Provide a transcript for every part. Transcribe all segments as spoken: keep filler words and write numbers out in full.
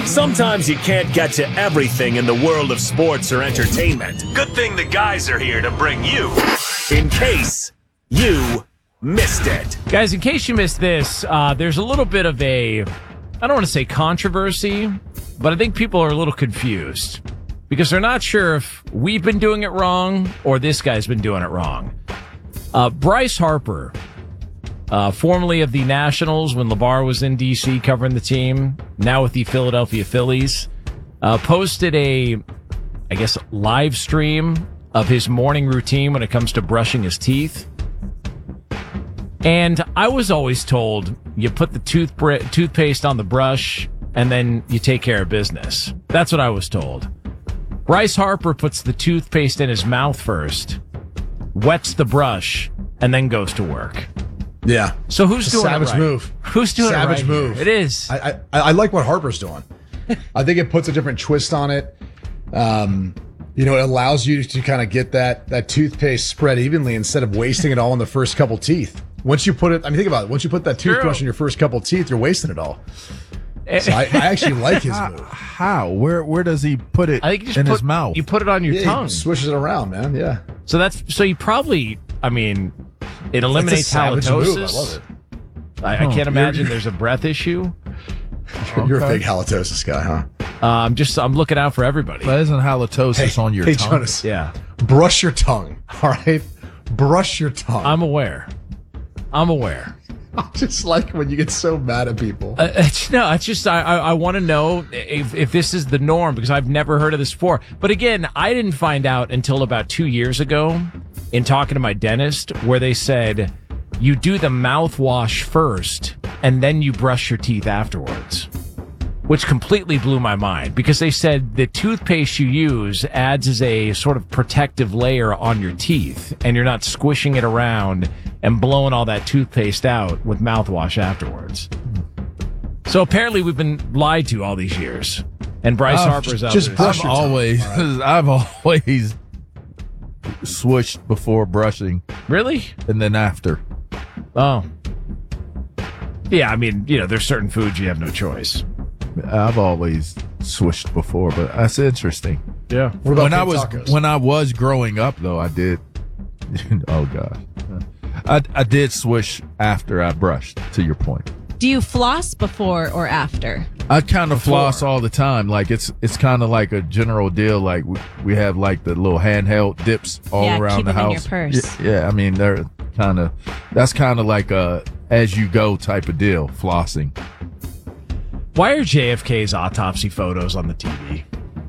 Sometimes you can't get to everything in the world of sports or entertainment. Good thing the guys are here to bring you, in case you missed it. Guys, in case you missed this, uh, there's a little bit of a, I don't want to say controversy, but I think people are a little confused because they're not sure if we've been doing it wrong or this guy's been doing it wrong. Uh, Bryce Harper, uh, formerly of the Nationals when LeVar was in D C covering the team, now with the Philadelphia Phillies, uh, posted a, I guess, live stream of his morning routine when it comes to brushing his teeth. And I was always told you put the tooth toothpaste on the brush and then you take care of business. That's what I was told. Bryce Harper puts the toothpaste in his mouth first, wets the brush, and then goes to work. Yeah. So who's doing savage it right? move? Who's doing savage it right? move. Here? It is. I, I I like what Harper's doing. I think it puts a different twist on it. Um, you know, it allows you to kind of get that that toothpaste spread evenly instead of wasting it all in the first couple teeth. Once you put it, I mean, think about it. Once you put that toothbrush in your first couple teeth, you're wasting it all. So I, I actually like his move. How? Where Where does he put it I think you just in put, his mouth? You put it on your Yeah, tongue. he swishes it around, man. Yeah. So that's so you probably, I mean, it eliminates savage halitosis. move. I love it. I, I can't imagine there's a breath issue. You're a big halitosis guy, huh? Uh, I'm just I'm looking out for everybody. That isn't halitosis Hey, on your hey, tongue. Jonas. Yeah, Brush your tongue, all right? Brush your tongue. I'm aware. I'm aware. I just like when you get so mad at people. Uh, it's, no, it's just I I, I want to know if if this is the norm because I've never heard of this before. But again, I didn't find out until about two years ago in talking to my dentist, where they said you do the mouthwash first and then you brush your teeth afterwards, which completely blew my mind because they said the toothpaste you use adds as a sort of protective layer on your teeth and you're not squishing it around and blowing all that toothpaste out with mouthwash afterwards. So apparently we've been lied to all these years. And Bryce I've Harper's out just there. brush I've your tongue. always, I've always swished before brushing Really? and then after. Oh. Yeah, I mean, you know, there's certain foods you have no choice. I've always swished before, but that's interesting. Yeah. What about When I pink was tacos? when I was growing up, though, I did. Oh gosh, I I did swish after I brushed. To your point, Do you floss before or after? I kind of floss all the time. Like it's it's kind of like a general deal. Like we, we have like the little handheld dips all Yeah, around keep the them in your house. purse. Yeah, yeah, I mean they're kind of that's kind of like a as you go type of deal. Flossing. Why are J F K's autopsy photos on the T V?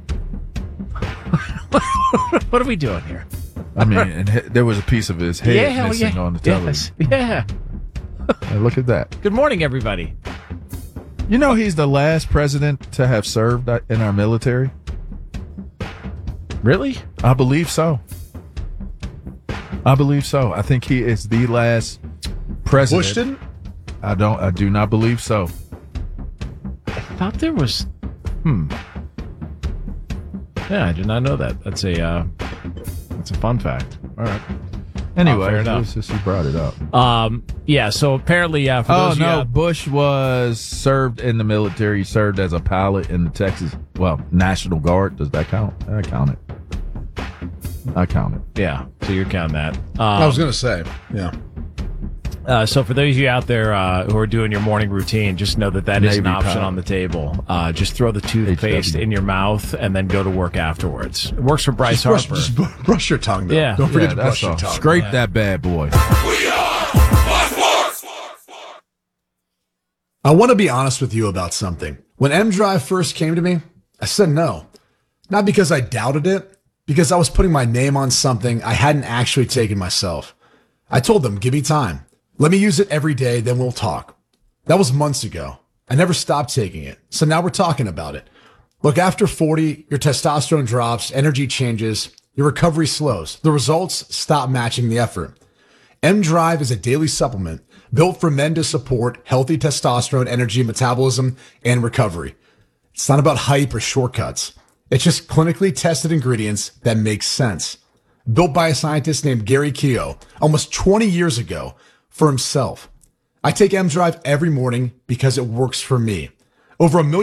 What are we doing here? I mean, and he- there was a piece of his head yeah, missing yeah. on the television. Yes. Yeah. And look at that. Good morning, everybody. You know, he's the last president to have served in our military. Really? I believe so. I believe so. I think he is the last president. Bush didn't? I don't. I do not believe so. I thought there was. Hmm. Yeah, I did not know that. That's a. Uh, that's a fun fact. All right. Anyway, Oh, fair it enough. was just he brought it up. Um. Yeah. So apparently, uh, for Oh those of you no, out- Bush was served in the military. He served as a pilot in the Texas, well, National Guard. Does that count? I count it. I count it. yeah. So you're counting that. Um, I was going to say, yeah. Uh, so for those of you out there uh, who are doing your morning routine, just know that that is an Navy option pilot. on the table. Uh, just throw the toothpaste H W. in your mouth and then go to work afterwards. It works for Bryce Just brush, Harper. just br- brush your tongue, though. Yeah. Don't forget Yeah, to brush that's your all. tongue. Scrape that bad boy. I want to be honest with you about something. When M Drive first came to me, I said no. Not because I doubted it, because I was putting my name on something I hadn't actually taken myself. I told them, give me time. Let me use it every day, then we'll talk. That was months ago. I never stopped taking it. So now we're talking about it. Look, after forty, your testosterone drops, energy changes, your recovery slows. The results stop matching the effort. M Drive is a daily supplement built for men to support healthy testosterone, energy, metabolism, and recovery. It's not about hype or shortcuts. It's just clinically tested ingredients that make sense. Built by a scientist named Gary Keogh almost twenty years ago for himself. I take M Drive every morning because it works for me. Over a million